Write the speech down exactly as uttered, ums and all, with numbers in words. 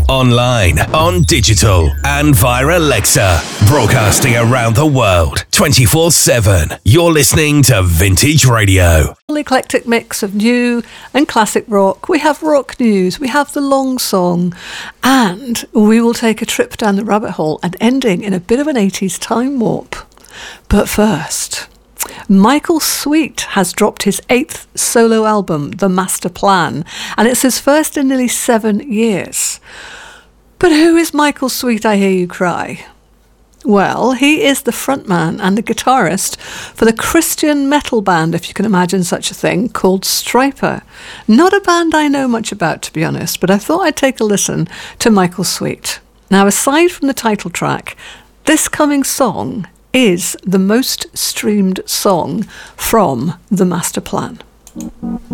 online, on digital, and via Alexa. Broadcasting around the world, twenty-four seven. You're listening to Vintage Radio. An eclectic mix of new and classic rock. We have rock news, we have the long song, and we will take a trip down the rabbit hole and ending in a bit of an eighties time warp. But first, Michael Sweet has dropped his eighth solo album, The Master Plan, and it's his first in nearly seven years. But who is Michael Sweet, I hear you cry? Well, he is the frontman and the guitarist for the Christian metal band, if you can imagine such a thing, called Stryper. Not a band I know much about, to be honest, but I thought I'd take a listen to Michael Sweet. Now, aside from the title track, this coming song is the most streamed song from The Master Plan.